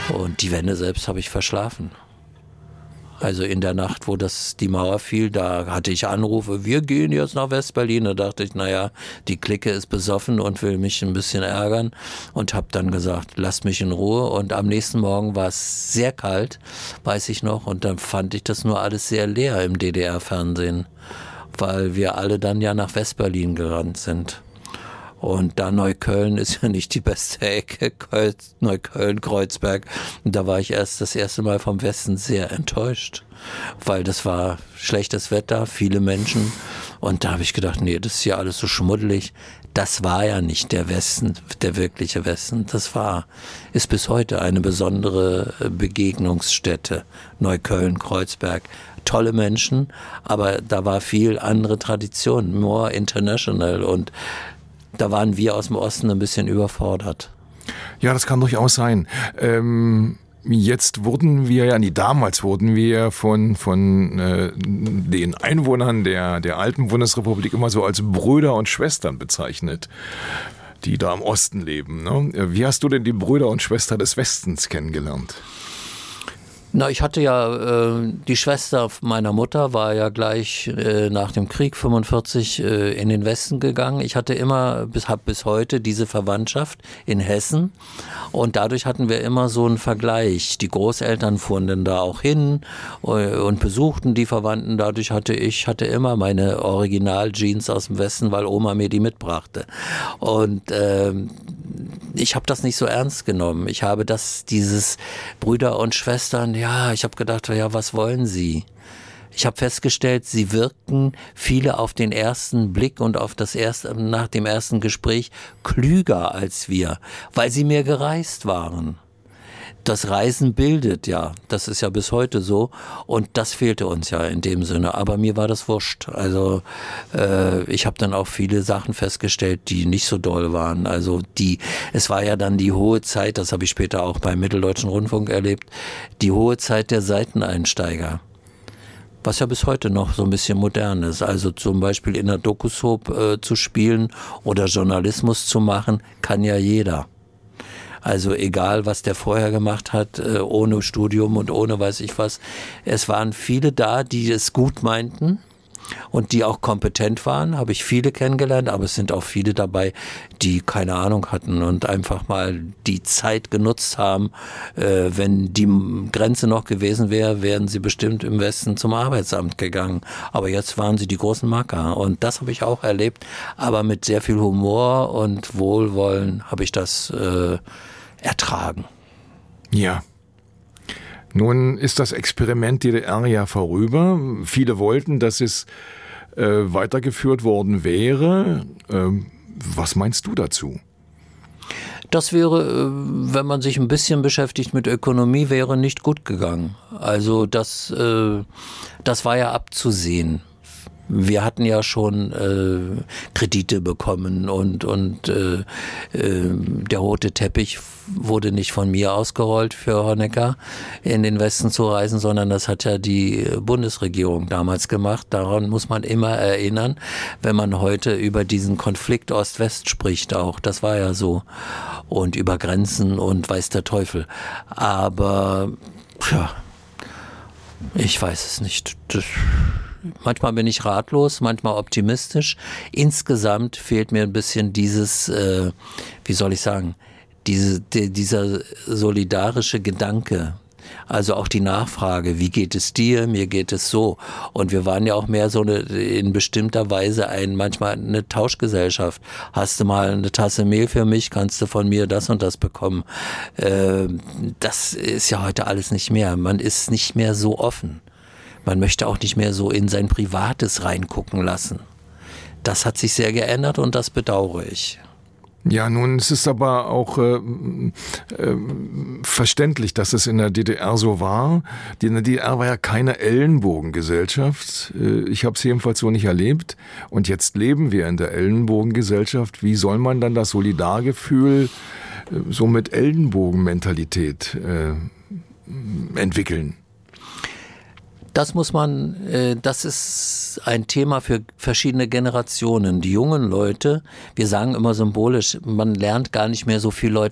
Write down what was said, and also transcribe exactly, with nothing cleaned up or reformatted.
Und die Wende selbst habe ich verschlafen. Also in der Nacht, wo das, die Mauer fiel, da hatte ich Anrufe, wir gehen jetzt nach West-Berlin. Da dachte ich, naja, die Clique ist besoffen und will mich ein bisschen ärgern. Und habe dann gesagt, lasst mich in Ruhe. Und am nächsten Morgen war es sehr kalt, weiß ich noch. Und dann fand ich das nur alles sehr leer im D D R-Fernsehen, weil wir alle dann ja nach West-Berlin gerannt sind. Und da Neukölln ist ja nicht die beste Ecke, Neukölln, Kreuzberg. Und da war ich erst das erste Mal vom Westen sehr enttäuscht, weil das war schlechtes Wetter, viele Menschen. Und da habe ich gedacht, nee, das ist ja alles so schmuddelig. Das war ja nicht der Westen, der wirkliche Westen. Das war, ist bis heute eine besondere Begegnungsstätte. Neukölln, Kreuzberg. Tolle Menschen, aber da war viel andere Tradition, more international, und da waren wir aus dem Osten ein bisschen überfordert. Ja, das kann durchaus sein. Ähm, jetzt wurden wir ja, nee, damals wurden wir von, von äh, den Einwohnern der, der alten Bundesrepublik immer so als Brüder und Schwestern bezeichnet, die da im Osten leben. Ne? Wie hast du denn die Brüder und Schwestern des Westens kennengelernt? Na, ich hatte ja, äh, die Schwester meiner Mutter war ja gleich äh, nach dem Krieg fünfundvierzig äh, in den Westen gegangen. Ich hatte immer, bis, hab bis heute diese Verwandtschaft in Hessen, und dadurch hatten wir immer so einen Vergleich. Die Großeltern fuhren dann da auch hin äh, und besuchten die Verwandten. Dadurch hatte ich hatte immer meine Original-Jeans aus dem Westen, weil Oma mir die mitbrachte. Und äh, ich habe das nicht so ernst genommen. Ich habe das, dieses Brüder und Schwestern, ja, ich habe gedacht, ja, was wollen Sie? Ich habe festgestellt, sie wirkten viele auf den ersten Blick und auf das erste, nach dem ersten Gespräch klüger als wir, weil sie mehr gereist waren. Das Reisen bildet ja, das ist ja bis heute so, und das fehlte uns ja in dem Sinne, aber mir war das wurscht. Also äh, ich habe dann auch viele Sachen festgestellt, die nicht so doll waren. Also die, es war ja dann die hohe Zeit, das habe ich später auch beim Mitteldeutschen Rundfunk erlebt, die hohe Zeit der Seiteneinsteiger. Was ja bis heute noch so ein bisschen modern ist. Also zum Beispiel in der Doku-Soap äh, zu spielen oder Journalismus zu machen, kann ja jeder. Also egal, was der vorher gemacht hat, ohne Studium und ohne weiß ich was. Es waren viele da, die es gut meinten und die auch kompetent waren, habe ich viele kennengelernt, aber es sind auch viele dabei, die keine Ahnung hatten und einfach mal die Zeit genutzt haben. Wenn die Grenze noch gewesen wäre, wären sie bestimmt im Westen zum Arbeitsamt gegangen. Aber jetzt waren sie die großen Macker, und das habe ich auch erlebt. Aber mit sehr viel Humor und Wohlwollen habe ich das äh, ertragen. Ja. Nun ist das Experiment D D R ja vorüber. Viele wollten, dass es äh, weitergeführt worden wäre. Ähm, was meinst du dazu? Das wäre, wenn man sich ein bisschen beschäftigt mit Ökonomie, wäre nicht gut gegangen. Also das, äh, das war ja abzusehen. Wir hatten ja schon äh, Kredite bekommen und, und äh, äh, der rote Teppich wurde nicht von mir ausgerollt für Honecker in den Westen zu reisen, sondern das hat ja die Bundesregierung damals gemacht. Daran muss man immer erinnern, wenn man heute über diesen Konflikt Ost-West spricht auch. Das war ja so. Und über Grenzen und weiß der Teufel. Aber ja, ich weiß es nicht. Das Manchmal bin ich ratlos, manchmal optimistisch. Insgesamt fehlt mir ein bisschen dieses, äh, wie soll ich sagen, diese, die, dieser solidarische Gedanke. Also auch die Nachfrage, wie geht es dir, mir geht es so. Und wir waren ja auch mehr so eine, in bestimmter Weise ein, manchmal eine Tauschgesellschaft. Hast du mal eine Tasse Mehl für mich, kannst du von mir das und das bekommen. Äh, das ist ja heute alles nicht mehr. Man ist nicht mehr so offen. Man möchte auch nicht mehr so in sein Privates reingucken lassen. Das hat sich sehr geändert und das bedauere ich. Ja, nun es ist aber auch äh, äh, verständlich, dass es in der D D R so war. Die in der D D R war ja keine Ellenbogengesellschaft. Äh, ich habe es jedenfalls so nicht erlebt. Und jetzt leben wir in der Ellenbogengesellschaft. Wie soll man dann das Solidargefühl äh, so mit Ellenbogenmentalität äh, entwickeln? Das muss man, äh, das ist ein Thema für verschiedene Generationen. Die jungen Leute, wir sagen immer symbolisch, man lernt gar nicht mehr so viel Leute